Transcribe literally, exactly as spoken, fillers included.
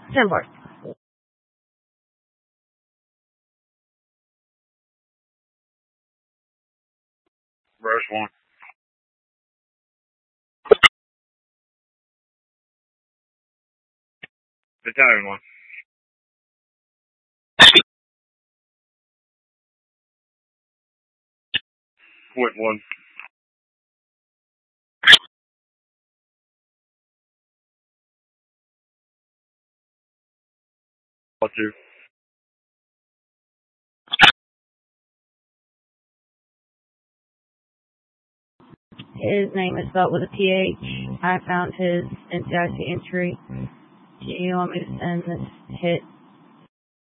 Sandbar. Rush one. Battalion one. Point one. All two. His name is spelled with a P H. I found his N C I C entry. Do you want me to send this hit